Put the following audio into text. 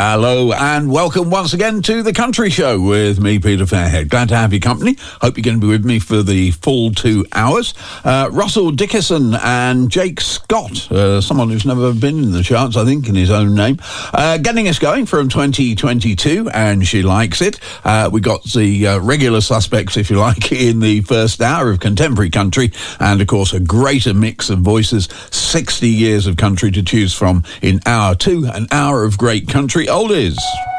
Hello and welcome once again to The Country Show with me, Peter Fairhead. Glad to have your company. Hope you're going to be with me for the full 2 hours. Russell Dickerson and Jake Scott, someone who's never been in the charts, I think, in his own name, getting us going from 2022, and she likes it. We got the regular suspects, if you like, in the first hour of contemporary country, and, of course, a greater mix of voices, 60 years of country to choose from in hour 2, an hour of great country oldies.